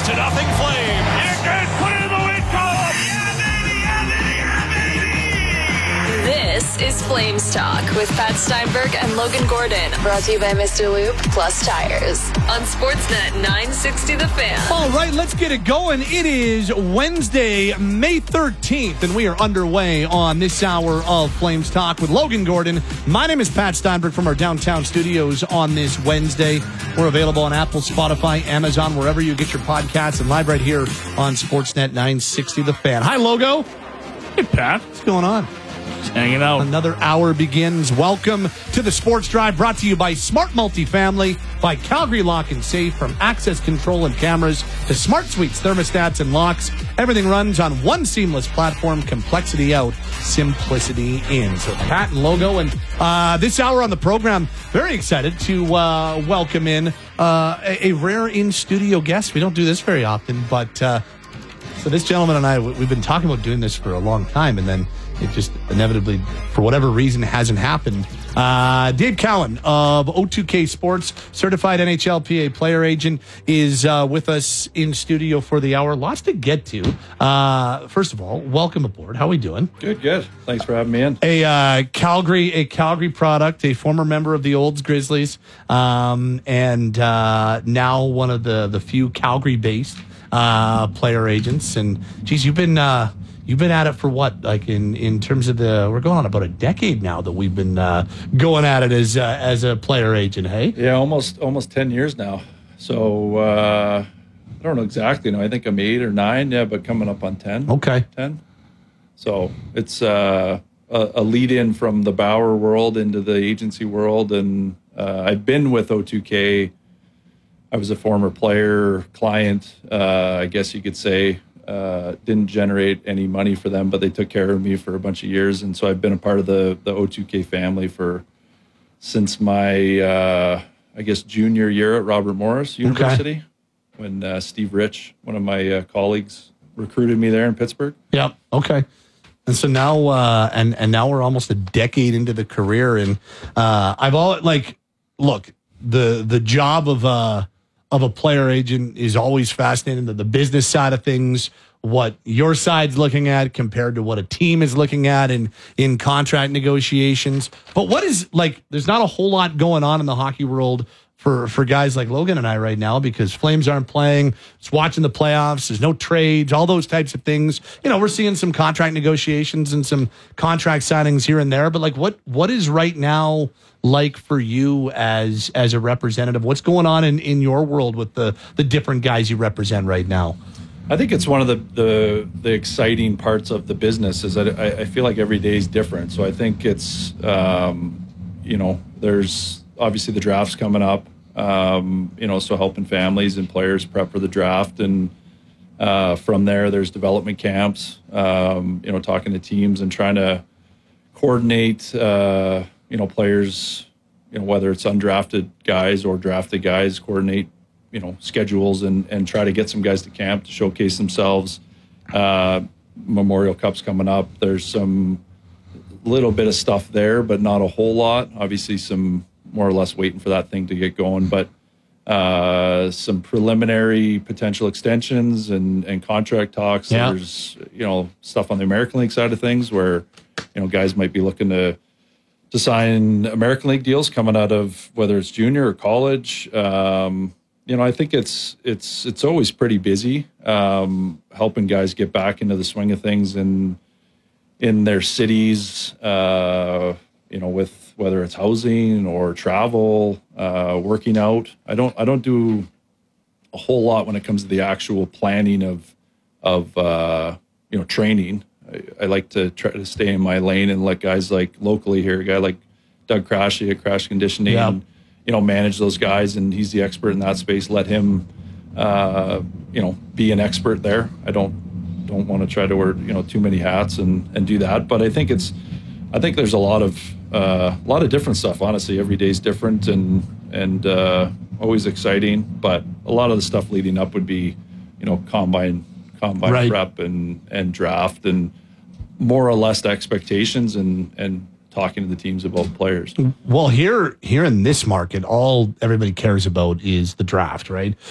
6-0 Flame. You're good. Put it in the win column. Yeah, baby. Yeah, baby. This is Flames Talk with Pat Steinberg and Logan Gordon. Brought to you by Mr. Lube Plus Tires on Sportsnet 960 The Fan. All right, let's get it going. It is Wednesday, May 13th, and we are underway on this hour of Flames Talk with Logan Gordon. My name is Pat Steinberg from our downtown studios on this Wednesday. We're available on Apple, Spotify, Amazon, wherever you get your podcasts, and live right here on Sportsnet 960 The Fan. Hi, Logo. Hey, Pat. What's going on? Just hanging out. Another hour begins. Welcome to the Sports Drive, brought to you by Smart Multifamily, by Calgary Lock and Safe, from access control and cameras to smart suites, thermostats, and locks. Everything runs on one seamless platform. Complexity out, simplicity in. So Pat and Logo, and this hour on the program, very excited to welcome in a rare in-studio guest. We don't do this very often, but so this gentleman and I, we've been talking about doing this for a long time, and then it just inevitably, for whatever reason, hasn't happened. Dave Cowan of O2K Sports, certified NHLPA player agent, is with us in studio for the hour. Lots to get to. First of all, welcome aboard. How are we doing? Good. Thanks for having me in. A Calgary product, a former member of the Olds Grizzlies, and now one of the few Calgary-based player agents. And geez, you've been at it for what? Like in terms of we're going on about a decade now that we've been going at it as a player agent. Hey, yeah, almost 10 years now. So I don't know exactly. No, I think I'm 8 or 9. Yeah, but coming up on 10. Okay, 10. So it's a lead in from the Bauer world into the agency world, and I've been with O2K. I was a former player, client, I guess you could say. Didn't generate any money for them, but they took care of me for a bunch of years. And so I've been a part of the O2K family since my, I guess, junior year at Robert Morris University, when Steve Rich, one of my colleagues, recruited me there in Pittsburgh. Yep. Okay. And so now, and now we're almost a decade into the career. And look, the job of a player agent is always fascinating. The business side of things, what your side's looking at compared to what a team is looking at in contract negotiations. But there's not a whole lot going on in the hockey world for guys like Logan and I right now, because Flames aren't playing. It's watching the playoffs. There's no trades, all those types of things. We're seeing some contract negotiations and some contract signings here and there. But what is right now like for you as a representative? What's going on in your world with the different guys you represent right now? I think it's one of the exciting parts of the business is that I feel like every day is different. So I think it's, there's obviously the draft's coming up, so helping families and players prep for the draft. And from there, there's development camps, talking to teams and trying to coordinate, players, whether it's undrafted guys or drafted guys, coordinate, schedules and try to get some guys to camp to showcase themselves. Memorial Cup's coming up. There's some little bit of stuff there, but not a whole lot. Obviously, some more or less waiting for that thing to get going, but some preliminary potential extensions and contract talks. Yeah. There's, stuff on the American League side of things where, guys might be looking to sign American League deals coming out of whether it's junior or college. I think it's always pretty busy, helping guys get back into the swing of things in their cities, with whether it's housing or travel, working out. I don't do a whole lot when it comes to the actual planning of training. I like to try to stay in my lane and let guys like locally here, a guy like Doug Crashy at Crash Conditioning, yeah. Manage those guys, and he's the expert in that space. Let him, be an expert there. I don't want to try to wear, too many hats and do that. But I think there's a lot of different stuff. Honestly, every day's different and always exciting. But a lot of the stuff leading up would be, combine right. prep and draft and more or less the expectations and talking to the teams about players. Well, here in this market, all everybody cares about is the draft, right?